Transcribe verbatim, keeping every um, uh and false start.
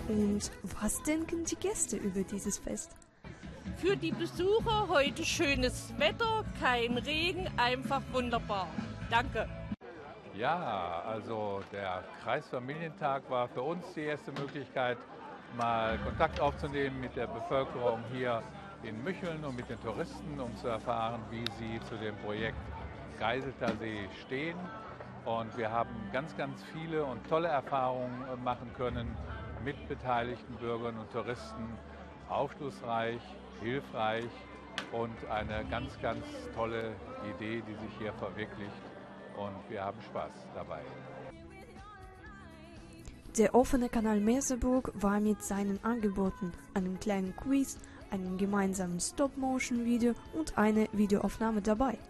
Und was denken die Gäste über dieses Fest? Für die Besucher heute schönes Wetter, kein Regen, einfach wunderbar. Danke. Ja, also der Kreisfamilientag war für uns die erste Möglichkeit, mal Kontakt aufzunehmen mit der Bevölkerung hier in Mücheln und mit den Touristen, um zu erfahren, wie sie zu dem Projekt Geiselter See stehen. Und wir haben ganz, ganz viele und tolle Erfahrungen machen können mit beteiligten Bürgern und Touristen. Aufschlussreich, hilfreich und eine ganz, ganz tolle Idee, die sich hier verwirklicht. Und wir haben Spaß dabei. Der offene Kanal Merseburg war mit seinen Angeboten, einem kleinen Quiz, einem gemeinsamen Stop-Motion-Video und einer Videoaufnahme dabei.